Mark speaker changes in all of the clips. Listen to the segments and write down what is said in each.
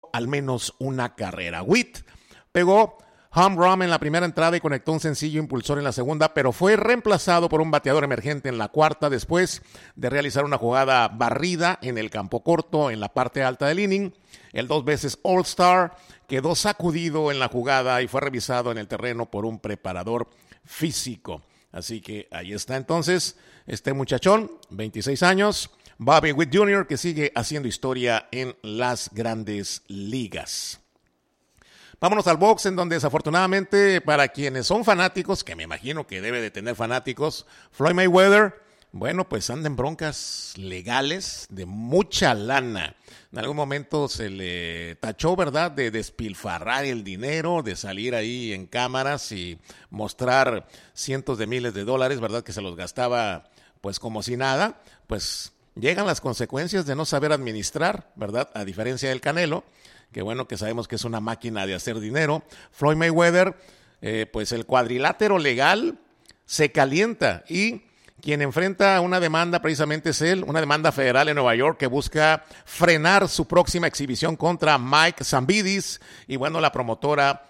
Speaker 1: al menos una carrera. Witt pegó home run en la primera entrada y conectó un sencillo impulsor en la segunda, pero fue reemplazado por un bateador emergente en la cuarta después de realizar una jugada barrida en el campo corto en la parte alta del inning. El 2 veces All-Star quedó sacudido en la jugada y fue revisado en el terreno por un preparador físico. Así que ahí está entonces este muchachón, 26 años, Bobby Witt Jr., que sigue haciendo historia en las grandes ligas. Vámonos al box, en donde desafortunadamente para quienes son fanáticos, que me imagino que debe de tener fanáticos, Floyd Mayweather, bueno, pues anda en broncas legales de mucha lana. En algún momento se le tachó, ¿verdad?, de despilfarrar el dinero, de salir ahí en cámaras y mostrar cientos de miles de dólares, ¿verdad?, que se los gastaba pues como si nada. Pues llegan las consecuencias de no saber administrar, ¿verdad?, a diferencia del Canelo, que bueno, que sabemos que es una máquina de hacer dinero. Floyd Mayweather, pues el cuadrilátero legal se calienta y quien enfrenta una demanda precisamente es él, una demanda federal en Nueva York que busca frenar su próxima exhibición contra Mike Zambidis. Y bueno, la promotora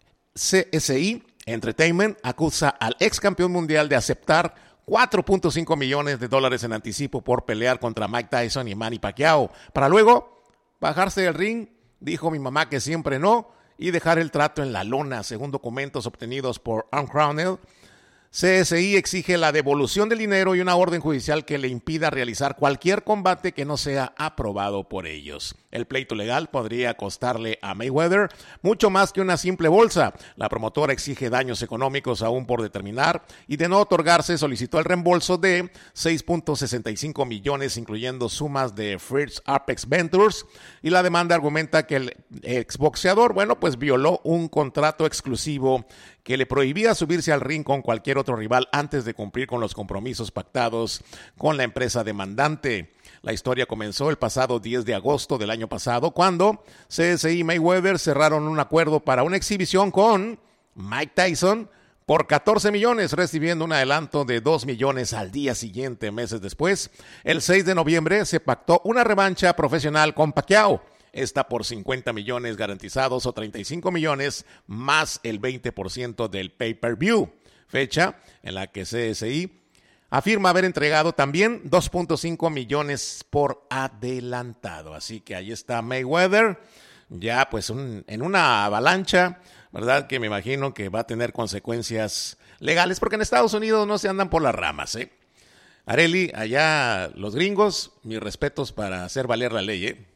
Speaker 1: CSI Entertainment acusa al ex campeón mundial de aceptar $4.5 millones en anticipo por pelear contra Mike Tyson y Manny Pacquiao, para luego bajarse del ring. Dijo mi mamá que siempre no, y dejar el trato en la lona, según documentos obtenidos por Uncrowned. CSI exige la devolución del dinero y una orden judicial que le impida realizar cualquier combate que no sea aprobado por ellos. El pleito legal podría costarle a Mayweather mucho más que una simple bolsa. La promotora exige daños económicos aún por determinar y, de no otorgarse, solicitó el reembolso de $6.65 millones, incluyendo sumas de First Apex Ventures, y la demanda argumenta que el exboxeador, bueno, pues violó un contrato exclusivo que le prohibía subirse al ring con cualquier otro rival antes de cumplir con los compromisos pactados con la empresa demandante. La historia comenzó el pasado 10 de agosto del año pasado, cuando CSI y Mayweather cerraron un acuerdo para una exhibición con Mike Tyson por $14 millones, recibiendo un adelanto de $2 millones al día siguiente. Meses después, el 6 de noviembre, se pactó una revancha profesional con Pacquiao. Esta por $50 millones garantizados o $35 millones más el 20% del pay-per-view, fecha en la que CSI afirma haber entregado también $2.5 millones por adelantado. Así que ahí está Mayweather, ya pues en una avalancha, ¿verdad?, que me imagino que va a tener consecuencias legales, porque en Estados Unidos no se andan por las ramas, ¿eh? Arely, allá los gringos, mis respetos para hacer valer la ley, ¿eh?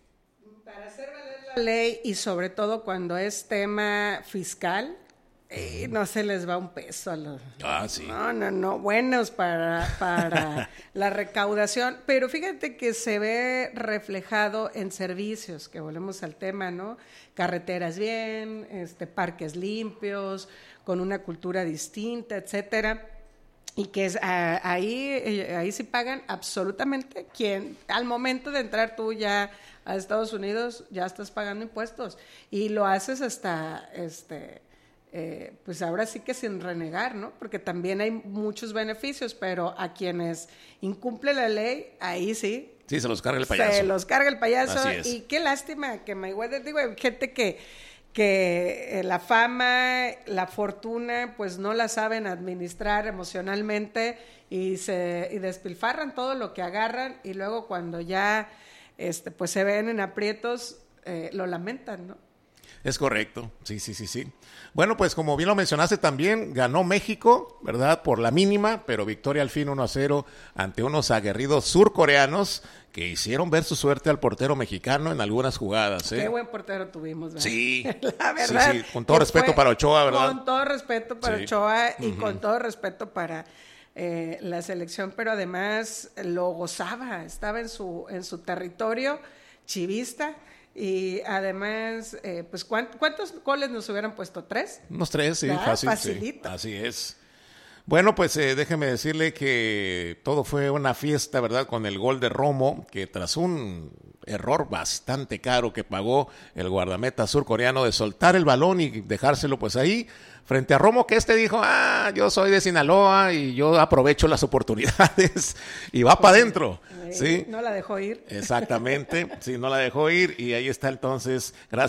Speaker 2: La ley, y sobre todo cuando es tema fiscal, no se les va un peso a los...
Speaker 1: Sí.
Speaker 2: No, buenos para la recaudación, pero fíjate que se ve reflejado en servicios, que volvemos al tema, ¿no? Carreteras bien, parques limpios, con una cultura distinta, etcétera. Y que es, ahí sí pagan absolutamente quien, al momento de entrar tú ya a Estados Unidos, ya estás pagando impuestos, y lo haces hasta, pues ahora sí que sin renegar, ¿no? Porque también hay muchos beneficios, pero a quienes incumple la ley, ahí sí.
Speaker 1: Sí, se los carga el payaso.
Speaker 2: Se los carga el payaso.
Speaker 1: Así es.
Speaker 2: Y qué lástima que Mayweather, digo, hay gente que la fama, la fortuna, pues no la saben administrar emocionalmente y despilfarran todo lo que agarran, y luego cuando ya pues se ven en aprietos, lo lamentan, ¿no?
Speaker 1: Es correcto, sí. Bueno, pues como bien lo mencionaste también, ganó México, ¿verdad?, por la mínima, pero victoria al fin 1-0 ante unos aguerridos surcoreanos que hicieron ver su suerte al portero mexicano en algunas jugadas, ¿eh?
Speaker 2: Qué buen portero tuvimos, ¿verdad?
Speaker 1: Sí,
Speaker 2: la verdad.
Speaker 1: Sí, con todo respeto para Ochoa, ¿verdad?
Speaker 2: Con todo respeto para Ochoa y con todo respeto para la selección, pero además lo gozaba, estaba en su territorio chivista. Y además, pues ¿cuántos goles nos hubieran puesto? ¿3?
Speaker 1: Unos 3, sí, fácil.
Speaker 2: Facilito.
Speaker 1: Sí, así es. Bueno, pues déjeme decirle que todo fue una fiesta, ¿verdad? Con el gol de Romo, que tras un error bastante caro que pagó el guardameta surcoreano de soltar el balón y dejárselo pues ahí frente a Romo, que dijo, yo soy de Sinaloa y yo aprovecho las oportunidades y va para adentro. ¿Sí?
Speaker 2: No la dejó ir.
Speaker 1: Exactamente, sí, no la dejó ir y ahí está entonces, gracias